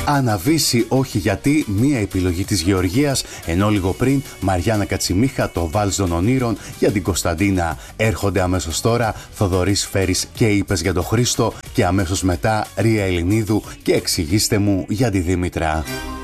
Αναβήσει όχι γιατί, μία επιλογή της Γεωργίας, ενώ λίγο πριν Μαριάννα Κατσιμίχα, το Βάλς των Ονείρων για την Κωνσταντίνα. Έρχονται αμέσως τώρα Θοδωρής Φέρης και Είπες για τον Χρήστο και αμέσως μετά Ρία Ελληνίδου και Εξηγήστε μου για τη Δήμητρα.